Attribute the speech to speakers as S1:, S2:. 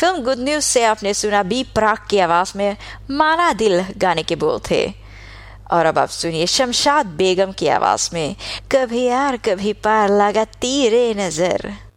S1: Film good news से आपने सुना बी प्राक की आवाज में माना दिल गाने के बोल थे। और अब आप सुनिए शमशाद बेगम की आवाज में कभी यार कभी पार लगा तीरे नजर।